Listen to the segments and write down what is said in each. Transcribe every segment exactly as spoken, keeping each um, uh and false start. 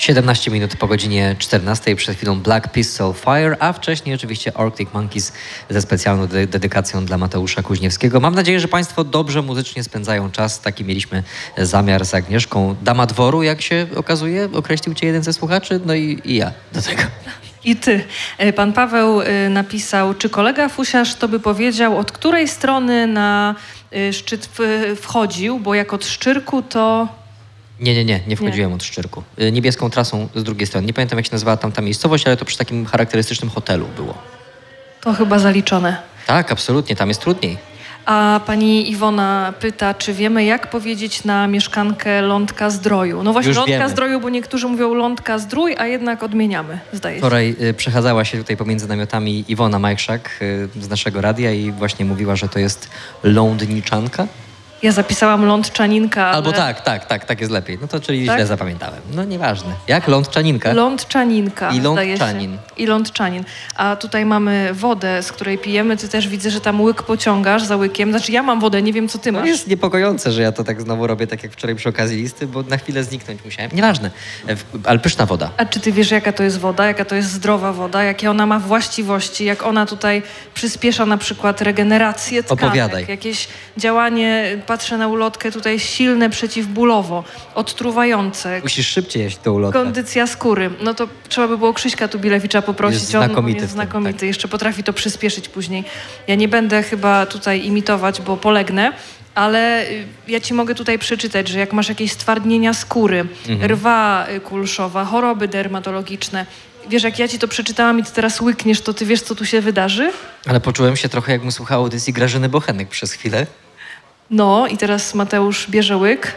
siedemnaście minut po godzinie czternastej, przed chwilą Black Pistol Fire, a wcześniej oczywiście Arctic Monkeys ze specjalną de- dedykacją dla Mateusza Kuźniewskiego. Mam nadzieję, że Państwo dobrze muzycznie spędzają czas. Taki mieliśmy zamiar z Agnieszką. Dama dworu, jak się okazuje, określił Cię jeden ze słuchaczy, no i, i ja do tego. I ty. Pan Paweł napisał, czy kolega Fusiarz to by powiedział, od której strony na szczyt wchodził, bo jak od Szczyrku to... Nie, nie, nie, nie wchodziłem nie. od Szczyrku. Niebieską trasą z drugiej strony. Nie pamiętam, jak się nazywała tam ta miejscowość, ale to przy takim charakterystycznym hotelu było. To chyba zaliczone. Tak, absolutnie, tam jest trudniej. A pani Iwona pyta, czy wiemy, jak powiedzieć na mieszkankę Lądka Zdroju. No właśnie, Już Lądka wiemy. Zdroju, bo niektórzy mówią Lądka Zdrój, a jednak odmieniamy, zdaje się. Wczoraj y, przechadzała się tutaj pomiędzy namiotami Iwona Majszak y, z naszego radia i właśnie mówiła, że to jest lądniczanka. Ja zapisałam Lądczaninka, ale... Albo tak, tak, tak, tak jest lepiej. No to czyli tak? źle zapamiętałem. No nieważne. Jak? Lądczaninka? Lądczaninka, I zdaje się. lądczanin. I lądczanin. A tutaj mamy wodę, z której pijemy. Ty też widzę, że tam łyk pociągasz za łykiem. Znaczy ja mam wodę, nie wiem, co ty No masz. jest niepokojące, że ja to tak znowu robię, tak jak wczoraj przy okazji listy, bo na chwilę zniknąć musiałem. Nieważne. W- Ale pyszna woda. A czy ty wiesz, jaka to jest woda, jaka to jest zdrowa woda, jakie ona ma właściwości, jak ona tutaj przyspiesza na przykład regenerację tkanek, Opowiadaj. jakieś działanie, patrzę na ulotkę tutaj silne przeciwbólowo, odtruwające, Musisz szybciej jeść tą ulotkę. kondycja skóry. No to trzeba by było Krzyśka Tubilewicza poprosić. Jest on, on znakomity jest w tym, znakomity, tak. jeszcze potrafi to przyspieszyć później. Ja nie będę chyba tutaj imitować, bo polegnę, ale y, ja ci mogę tutaj przeczytać, że jak masz jakieś stwardnienia skóry, Mhm. rwa y, kulszowa, choroby dermatologiczne, wiesz, jak ja ci to przeczytałam i ty teraz łykniesz, to ty wiesz, co tu się wydarzy? Ale poczułem się trochę, jakbym słuchał audycji Grażyny Bochenek przez chwilę. No i teraz Mateusz bierze łyk.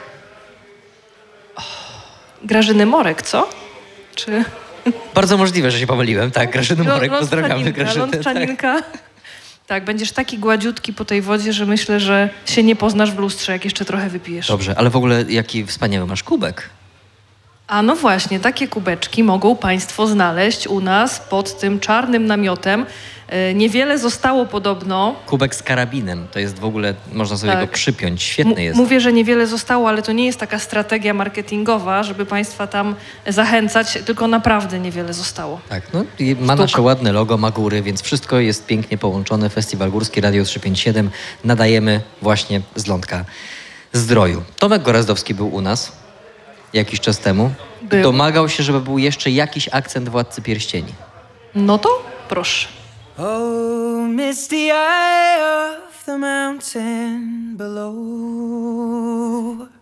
Grażyny Morek, co? Czy... Bardzo możliwe, że się pomyliłem. Tak, Grażyny Morek, pozdrawiamy Grażynę. Lądczaninka. Tak. tak, będziesz taki gładziutki po tej wodzie, że myślę, że się nie poznasz w lustrze, jak jeszcze trochę wypijesz. Dobrze, ale w ogóle jaki wspaniały masz kubek. A no właśnie, takie kubeczki mogą Państwo znaleźć u nas pod tym czarnym namiotem. E, niewiele zostało podobno. Kubek z karabinem. To jest w ogóle, można sobie Tak. go przypiąć. Świetny M- jest. Mówię, że niewiele zostało, ale to nie jest taka strategia marketingowa, żeby Państwa tam zachęcać, tylko naprawdę niewiele zostało. Tak, no i ma Sztuk. nasze ładne logo, ma góry, więc wszystko jest pięknie połączone. Festiwal Górski Radio trzysta pięćdziesiąt siedem nadajemy właśnie z Lądka Zdroju. Tomek Gorazdowski był u nas jakiś czas temu. Był. Domagał się, żeby był jeszcze jakiś akcent Władcy Pierścieni. No to proszę. Oh, misty eye of the mountain below.